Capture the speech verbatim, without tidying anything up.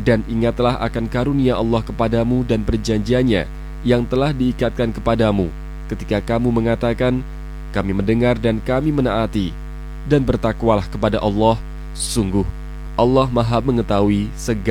Dan ingatlah akan karunia Allah kepadamu dan perjanjiannya yang telah diikatkan kepadamu ketika kamu mengatakan, kami mendengar dan kami menaati. Dan bertakwalah kepada Allah, sungguh Allah Maha mengetahui segala